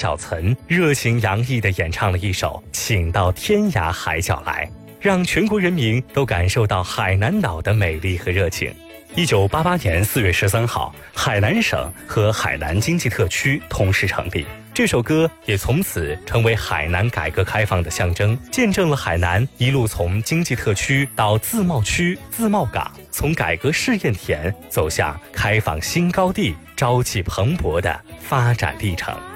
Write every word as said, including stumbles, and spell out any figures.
小岑热情洋溢地演唱了一首《请到天涯海角来》，让全国人民都感受到海南岛的美丽和热情。一九八八年四月十三号，海南省和海南经济特区同时成立。这首歌也从此成为海南改革开放的象征，见证了海南一路从经济特区到自贸区、自贸港，从改革试验田走向开放新高地、朝气蓬勃的发展历程。